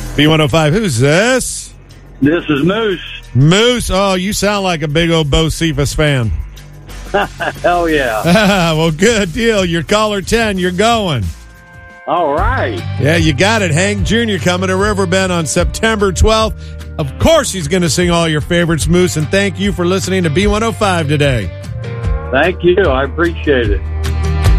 B105, who's this? This is Moose. Moose. Oh, you sound like a big old Bo Cephas fan. Hell yeah. Well, good deal. You're caller 10. You're going. All right. Yeah, you got it. Hank Jr. coming to Riverbend on September 12th. Of course he's going to sing all your favorites, Moose, and thank you for listening to B105 today. Thank you. I appreciate it.